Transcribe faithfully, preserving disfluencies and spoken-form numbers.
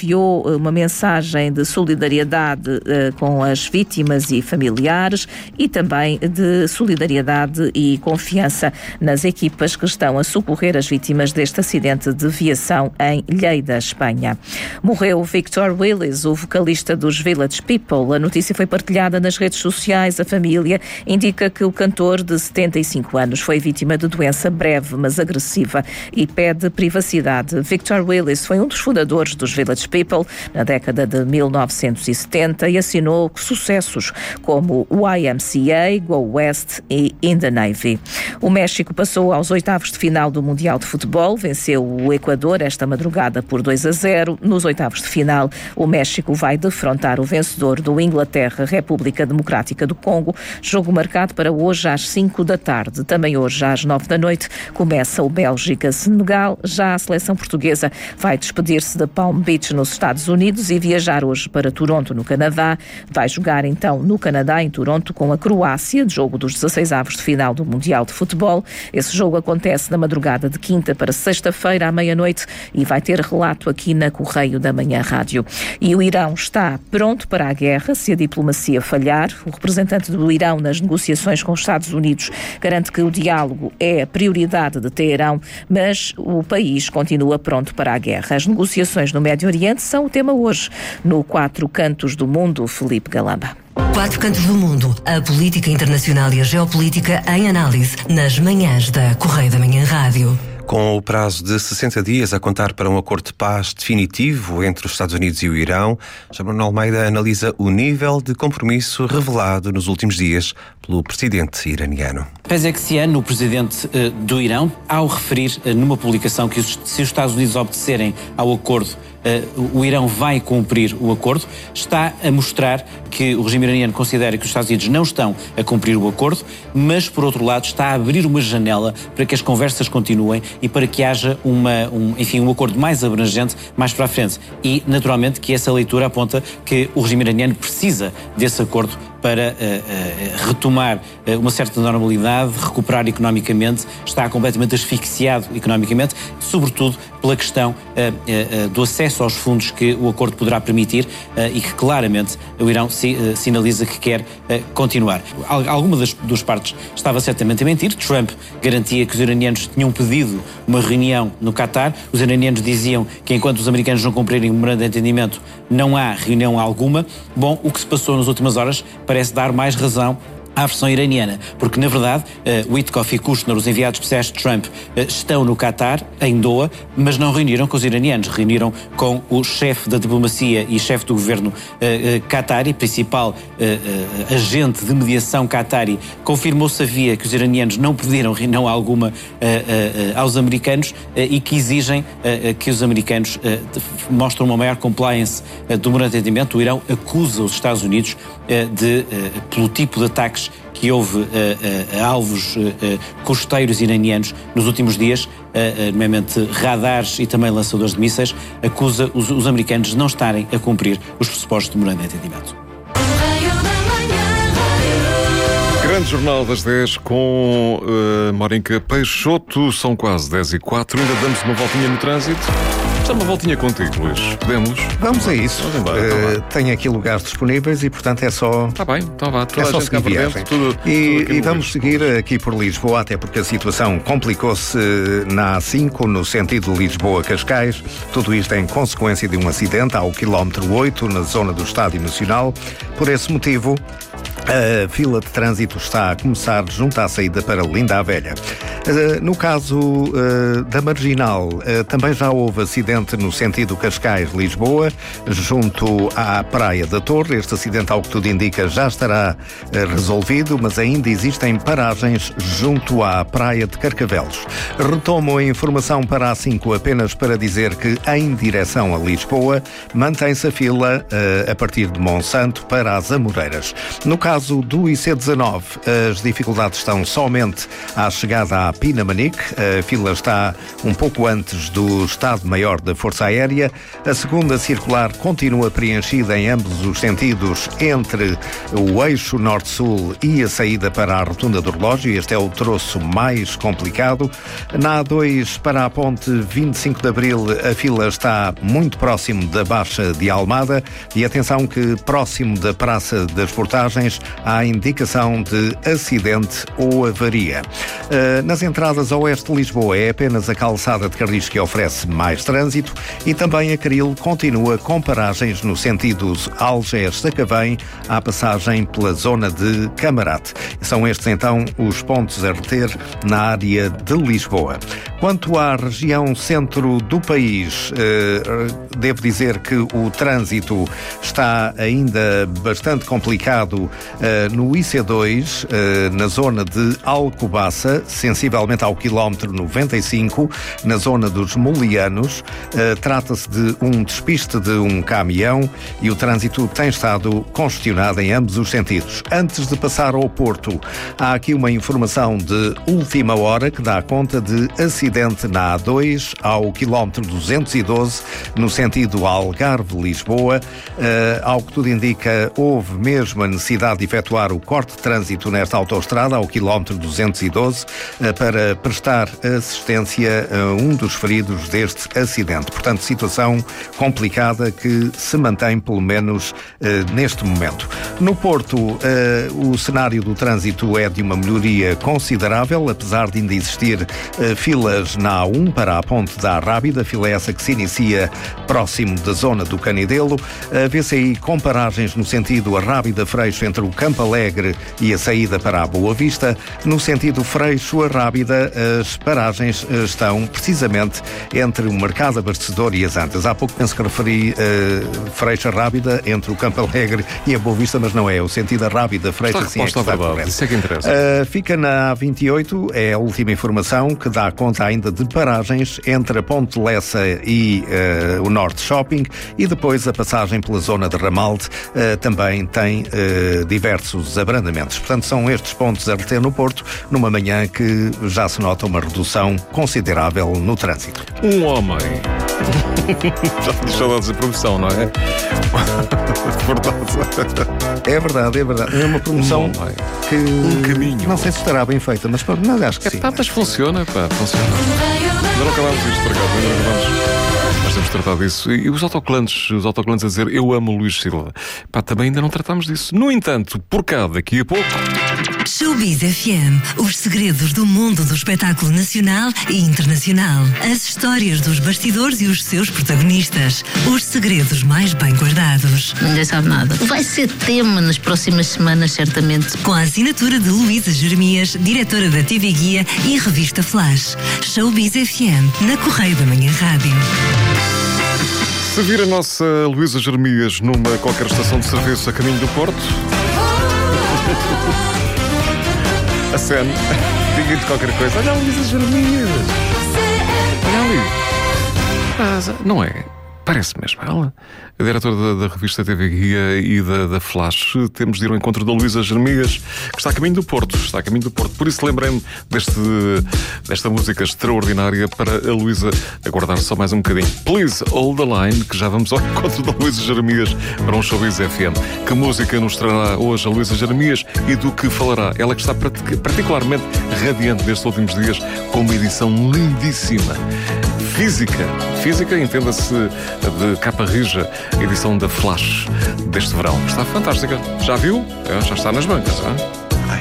enviou uma mensagem de solidariedade uh, com as vítimas e familiares e também de solidariedade e confiança nas equipas que estão a socorrer as vítimas deste acidente de viação em Lleida, Espanha. Morreu Victor Willis, o vocalista dos Village People. A notícia foi partilhada nas redes sociais. A família indica que o cantor de setenta e cinco anos foi vítima de doença breve, mas agressiva, e pede privacidade. Victor Willis foi um dos fundadores dos Village People na década de mil novecentos e setenta e assinou sucessos como o Y M C A, Go West e In the Navy. O México passou aos oitavos de final do Mundial de Futebol, venceu o Equador esta madrugada por dois a zero. Nos oitavos de final, o México vai defrontar o vencedor do Inglaterra, República Democrática do Congo, jogo marcado para hoje às cinco da tarde. Também hoje às nove da noite começa o Bélgica-Senegal. Já a seleção portuguesa vai despedir-se de Palm Beach nos Estados Unidos e viajar hoje para Toronto, no Canadá. Vai jogar então no Canadá, em Toronto, com a Croácia, jogo dos dezasseis avos de final do Mundial de Futebol. Esse jogo acontece na madrugada de quinta para sexta-feira à meia-noite e vai ter relato aqui na Correio da Manhã Rádio. E o Irão está pronto para a guerra se a diplomacia falhar. O representante do Irão nas negociações com os Estados Unidos garante que o diálogo é a prioridade de Teherão, mas o país continua pronto para a guerra. As negociações no Médio Oriente são o tema hoje no Quatro Cantos do Mundo. Felipe Galamba. Quatro Cantos do Mundo, a política internacional e a geopolítica em análise nas manhãs da Correio da Manhã Rádio. Com o prazo de sessenta dias a contar para um acordo de paz definitivo entre os Estados Unidos e o Irão, João Manuel Almeida analisa o nível de compromisso revelado nos últimos dias pelo presidente iraniano. Pezeshkian, o presidente uh, do Irão, ao referir uh, numa publicação que os, se os Estados Unidos obedecerem ao acordo, uh, o Irão vai cumprir o acordo, está a mostrar que o regime iraniano considera que os Estados Unidos não estão a cumprir o acordo, mas, por outro lado, está a abrir uma janela para que as conversas continuem e para que haja uma, um, enfim, um acordo mais abrangente mais para a frente. E, naturalmente, que essa leitura aponta que o regime iraniano precisa desse acordo para uh, uh, retomar uh, uma certa normalidade, recuperar economicamente, está completamente asfixiado economicamente, sobretudo pela questão uh, uh, uh, do acesso aos fundos que o acordo poderá permitir uh, e que claramente o Irão si, uh, sinaliza que quer uh, continuar. Alguma das duas partes estava certamente a mentir. Trump garantia que os iranianos tinham pedido uma reunião no Qatar. Os iranianos diziam que enquanto os americanos não cumprirem o memorando de entendimento, não há reunião alguma. Bom, o que se passou nas últimas horas parece dar mais razão à versão iraniana, porque na verdade uh, Witkoff e Kushner, os enviados especiais de Trump, uh, estão no Qatar, em Doha, mas não reuniram com os iranianos, reuniram com o chefe da diplomacia e chefe do governo uh, uh, qatari, principal uh, uh, agente de mediação qatari. Confirmou-se havia que os iranianos não pediram reunião alguma uh, uh, uh, aos americanos uh, e que exigem uh, uh, que os americanos uh, mostrem uma maior compliance uh, do memorando de entendimento. O Irão acusa os Estados Unidos uh, de, uh, pelo tipo de ataques que houve uh, uh, a alvos uh, uh, costeiros iranianos nos últimos dias, uh, uh, nomeadamente radares e também lançadores de mísseis, acusa os, os americanos de não estarem a cumprir os pressupostos do memorando de entendimento. Grande Jornal das dez com uh, Morinca Peixoto. São quase dez e quatro. Ainda damos uma voltinha no trânsito. Está uma voltinha contigo, Luís. Podemos? Vamos a isso. Vamos embora, uh, tá tenho aqui lugares disponíveis e, portanto, é só... Está bem, está bem. É só seguir viagem. Tudo, e tudo e vamos Luís. seguir aqui por Lisboa, até porque a situação complicou-se na A cinco, no sentido Lisboa-Cascais. Tudo isto em consequência de um acidente ao quilómetro oito, na zona do Estádio Nacional. Por esse motivo, a fila de trânsito está a começar junto à saída para Linda a Velha. No caso da Marginal, também já houve acidente no sentido Cascais-Lisboa, junto à Praia da Torre. Este acidente, ao que tudo indica, já estará resolvido, mas ainda existem paragens junto à Praia de Carcavelos. Retomo a informação para a A cinco apenas para dizer que, em direção a Lisboa, mantém-se a fila a partir de Monsanto para as Amoreiras. No caso caso do I C dezanove, as dificuldades estão somente à chegada à Pinamanique. A fila está um pouco antes do Estado-Maior da Força Aérea. A segunda circular continua preenchida em ambos os sentidos entre o eixo norte-sul e a saída para a Rotunda do Relógio. Este é o troço mais complicado. Na A dois, para a ponte vinte e cinco de Abril, a fila está muito próximo da Baixa de Almada e atenção que próximo da Praça das Portagens há indicação de acidente ou avaria. Nas entradas a oeste de Lisboa é apenas a calçada de Carris que oferece mais trânsito e também a Caril continua com paragens no sentido Algés-Sacavém à passagem pela zona de Camarate. São estes então os pontos a reter na área de Lisboa. Quanto à região centro do país, devo dizer que o trânsito está ainda bastante complicado no I C dois, na zona de Alcobaça, sensivelmente ao quilómetro noventa e cinco, na zona dos Molianos. Trata-se de um despiste de um caminhão e o trânsito tem estado congestionado em ambos os sentidos. Antes de passar ao Porto, há aqui uma informação de última hora que dá conta de acidente na A dois, ao quilómetro duzentos e doze, no sentido Algarve-Lisboa. Uh, ao que tudo indica, houve mesmo a necessidade de efetuar o corte de trânsito nesta autoestrada, ao quilómetro duzentos e doze, uh, para prestar assistência a um dos feridos deste acidente. Portanto, situação complicada que se mantém, pelo menos, uh, neste momento. No Porto, uh, o cenário do trânsito é de uma melhoria considerável, apesar de ainda existir uh, filas na A um para a ponte da Arrábida, fila essa que se inicia próximo da zona do Canidelo. A V C I com paragens no sentido Arrábida-Freixo entre o Campo Alegre e a saída para a Boa Vista. No sentido Freixo-Arrábida, as paragens estão precisamente entre o Mercado Abastecedor e as Antas. Há pouco penso que referi uh, Freixo-Arrábida entre o Campo Alegre e a Boa Vista, mas não é. O sentido Arrábida-Freixo, assim é que está correto. Isso é que interessa. Uh, fica na A vinte e oito, é a última informação que dá conta ainda de paragens entre a Ponte Lessa e uh, o Norte Shopping e depois a passagem pela zona de Ramalde uh, também tem uh, diversos abrandamentos. Portanto, são estes pontos a reter no Porto, numa manhã que já se nota uma redução considerável no trânsito. Um homem. Já tinha saudades da promoção, não é? É verdade, é verdade. É uma promoção um que um caminho. Não sei se estará bem feita, mas não, acho que é, sim. Pá, mas funciona, pá, funciona. Ainda não acabámos isto, por acaso, ainda não acabámos. Nós temos tratado disso. E os autocolantes, os autocolantes a dizer eu amo Luís Silva. Pá, também ainda não tratámos disso. No entanto, por cá, daqui a pouco... Showbiz F M. Os segredos do mundo do espetáculo nacional e internacional. As histórias dos bastidores e os seus protagonistas. Os segredos mais bem guardados. Ninguém sabe nada. Vai ser tema nas próximas semanas, certamente. Com a assinatura de Luísa Jeremias, diretora da T V Guia e revista Flash. Showbiz F M, na Correio da Manhã Rádio. Se vir a nossa Luísa Jeremias numa qualquer estação de serviço a caminho do Porto... A cena, diga-lhe qualquer coisa. Olha a Luísa Jeremias. Olha ali. Ah, não é? Parece mesmo ela. A diretora da, da revista T V Guia e da, da Flash. Temos de ir ao encontro da Luísa Jeremias, que está a caminho do Porto. Está a caminho do Porto. Por isso lembrei-me deste, desta música extraordinária para a Luísa aguardar só mais um bocadinho. Please hold the line, que já vamos ao encontro da Luísa Jeremias para um Showbiz F M. Que música nos trará hoje a Luísa Jeremias e do que falará? Ela que está particularmente radiante destes últimos dias com uma edição lindíssima. Física. Física, entenda-se de capa rija, edição da Flash deste verão. Está fantástica. Já viu? Já está nas bancas, não é?